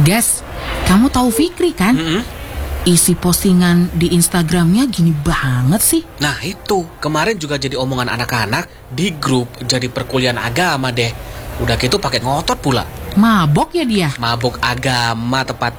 Gas, kamu tahu Fikri kan? Isi postingan di Instagramnya gini banget sih. Nah itu, kemarin juga jadi omongan anak-anak di grup jadi perkuliahan agama deh. Udah gitu pakai ngotot pula. Mabok ya dia? Mabuk agama tepat.